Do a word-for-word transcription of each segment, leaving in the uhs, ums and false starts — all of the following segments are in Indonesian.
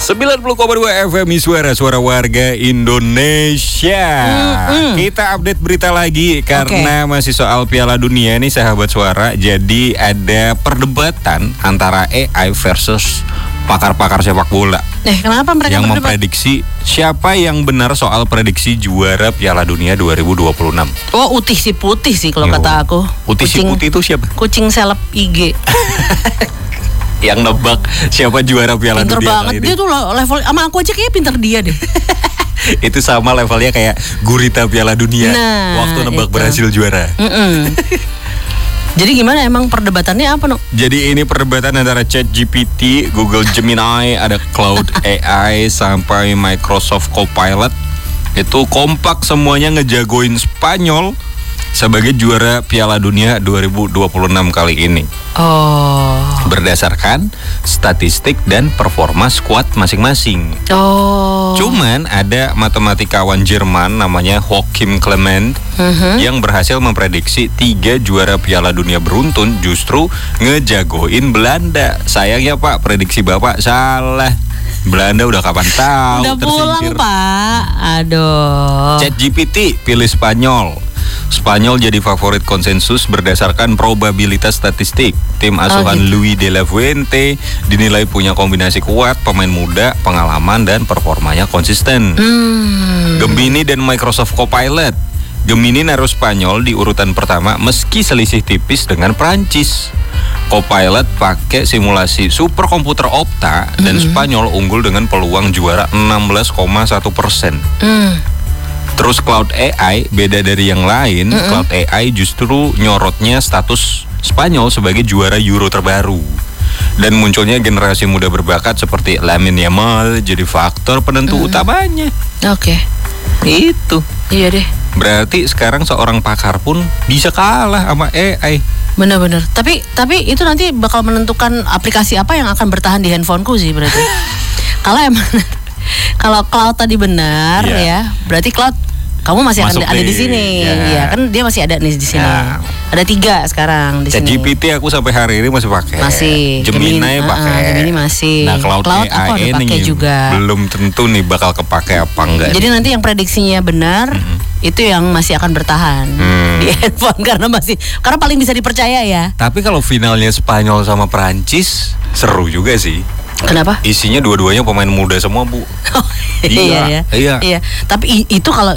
sembilan puluh koma dua F M Suara Suara Warga Indonesia. Mm-hmm. Kita update berita lagi karena okay. masih soal Piala Dunia nih sahabat suara. Jadi ada perdebatan antara A I versus pakar-pakar sepak bola. Eh, kenapa mereka yang berdebat? memprediksi siapa yang benar soal prediksi juara Piala Dunia dua ribu dua puluh enam. Oh, Utih si putih sih kalau kata aku. Utih si putih itu siapa? Kucing seleb I G. Yang nebak siapa juara Piala pinter Dunia banget. kali ini. Dia tuh level sama aku aja kayaknya pinter dia deh. Itu sama levelnya kayak gurita Piala Dunia nah, waktu nebak itu. berhasil juara. Jadi gimana emang perdebatannya apa, no? Jadi ini perdebatan antara ChatGPT, Google Gemini, ada Cloud A I sampai Microsoft Copilot. Itu kompak semuanya ngejagoin Spanyol sebagai juara Piala Dunia dua ribu dua puluh enam kali ini. Oh. Berdasarkan statistik dan performa skuad masing-masing. Oh. Cuman ada matematikawan Jerman namanya Joachim Clement uh-huh. yang berhasil memprediksi tiga juara Piala Dunia beruntun justru ngejagoin Belanda. Sayangnya Pak, prediksi Bapak salah. Belanda udah kapan tahu udah tersingkir. Pulang Pak. Aduh. ChatGPT pilih Spanyol. Spanyol jadi favorit konsensus berdasarkan probabilitas statistik. Tim asuhan oh, gitu. Luis de la Fuente dinilai punya kombinasi kuat, pemain muda, pengalaman dan performanya konsisten. Hmm. Gemini dan Microsoft Copilot. Gemini naruh Spanyol di urutan pertama meski selisih tipis dengan Prancis. Copilot pakai simulasi superkomputer Opta dan mm-hmm. Spanyol unggul dengan peluang juara enam belas koma satu persen. Mm. Terus Cloud A I beda dari yang lain, mm-hmm. Cloud A I justru nyorotnya status Spanyol sebagai juara Euro terbaru. Dan munculnya generasi muda berbakat seperti Lamine Yamal jadi faktor penentu mm-hmm. utamanya. Oke. Okay. Itu. Iya deh. Berarti sekarang seorang pakar pun bisa kalah sama A I. Benar-benar. Tapi tapi itu nanti bakal menentukan aplikasi apa yang akan bertahan di handphoneku sih berarti. Kalau emang kalau Cloud tadi benar yeah. ya, berarti Cloud kamu masih akan ada di sini. Ya. ya, kan dia masih ada nih di sini. Ya. Ada tiga sekarang di sini. ChatGPT aku sampai hari ini masih pakai. Masih. Gemini pakai. Uh, Gemini masih. Nah, Cloud, Cloud A I ini juga. Belum tentu nih bakal kepake apa enggak. Jadi nih. nanti yang prediksinya benar mm-hmm. itu yang masih akan bertahan hmm. di handphone karena masih karena paling bisa dipercaya ya. Tapi kalau finalnya Spanyol sama Perancis seru juga sih. Kenapa? Isinya dua-duanya pemain muda semua, Bu. Oh, iya, iya, iya. Tapi itu kalau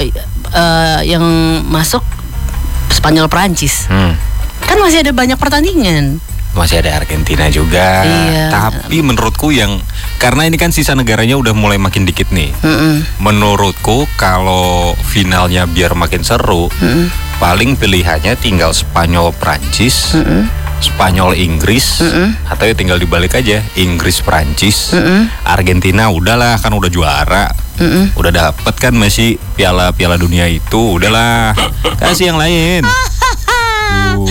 uh, yang masuk Spanyol Perancis, hmm. kan masih ada banyak pertandingan. Masih ada Argentina juga. Iya. Tapi menurutku yang karena ini kan sisa negaranya udah mulai makin dikit nih. Mm-mm. Menurutku kalau finalnya biar makin seru, Mm-mm. paling pilihannya tinggal Spanyol Perancis. Mm-mm. Spanyol Inggris Mm-mm. atau ya tinggal dibalik aja Inggris Prancis Mm-mm. Argentina udahlah kan udah juara Mm-mm. udah dapet kan Messi piala piala dunia itu udahlah kasih yang lain. uh,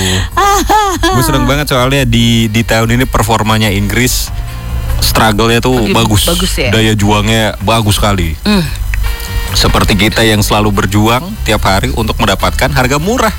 gue seneng banget soalnya di di tahun ini performanya Inggris struggle-nya tuh Lagi bagus, bagus ya? Daya juangnya bagus sekali. Mm. Seperti kita yang selalu berjuang tiap hari untuk mendapatkan harga murah.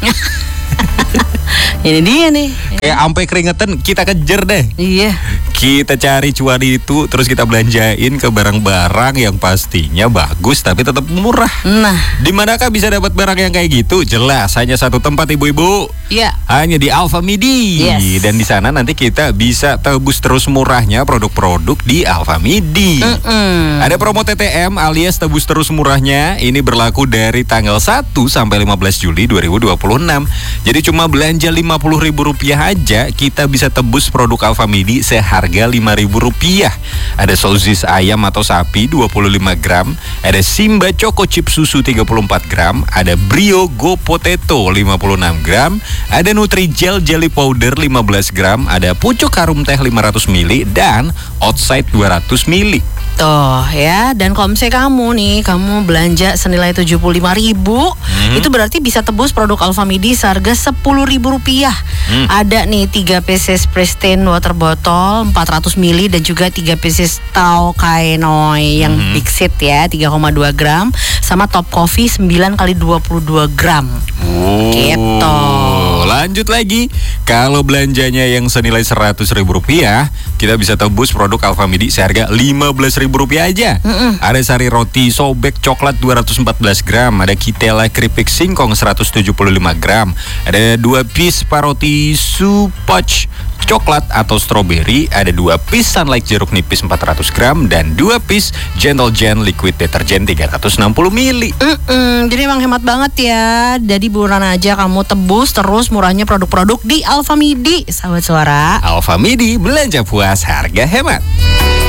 Ini dia nih. Kayak sampai keringetan kita kejar deh. Iya. Kita cari cuan itu terus kita belanjain ke barang-barang yang pastinya bagus tapi tetap murah. Nah, di manakah bisa dapat barang yang kayak gitu? Jelas hanya satu tempat ibu-ibu. Iya. Hanya di Alfamidi. Yes. Dan di sana nanti kita bisa tebus terus murahnya produk-produk di Alfamidi. Mm-mm. Ada promo T T M alias tebus terus murahnya. Ini berlaku dari tanggal satu sampai lima belas Juli dua ribu dua puluh enam. Jadi cuma belanja lima puluh ribu rupiah aja kita bisa tebus produk Alfamidi seharga lima ribu rupiah. Ada sosis ayam atau sapi dua puluh lima gram, ada Simba Choco Chip susu tiga puluh empat gram, ada Brio Go Potato lima puluh enam gram, ada Nutrijel Jelly Powder lima belas gram, ada Pucuk Harum Teh lima ratus mililiter dan Outside dua ratus mililiter. Tuh ya, dan kalau misalnya kamu nih, kamu belanja senilai tujuh puluh lima ribu, hmm. itu berarti bisa tebus produk Alfamidi seharga sepuluh ribu rupiah. Hmm. Ada nih tiga pieces Pristine water bottle empat ratus mililiter dan juga tiga pieces Tao Kaenoi yang hmm. big set ya tiga koma dua gram sama Top Coffee sembilan kali dua puluh dua gram. Oh, gitu. Lanjut lagi, kalau belanjanya yang senilai seratus ribu rupiah, kita bisa tebus produk Alfamidi seharga lima belas ribu ribu rupiah aja. Mm-mm. Ada sari roti sobek coklat dua ratus empat belas gram. Ada kitela keripik singkong seratus tujuh puluh lima gram. Ada dua piece paroti supoch coklat atau stroberi. Ada dua piece sunlight jeruk nipis empat ratus gram. Dan dua piece gentle gen liquid deterjen tiga ratus enam puluh mili. Mm-mm, jadi emang hemat banget ya. Jadi buruan aja kamu tebus terus murahnya produk-produk di Alfamidi, sahabat suara. Alfamidi, belanja puas harga hemat.